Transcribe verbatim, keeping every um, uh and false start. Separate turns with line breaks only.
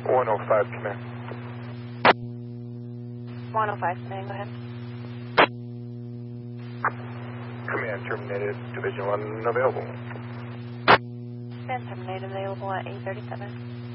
one oh five, command.
one oh five, command, go ahead.
Command terminated, Division one available.
Command terminated, available at eight thirty-seven.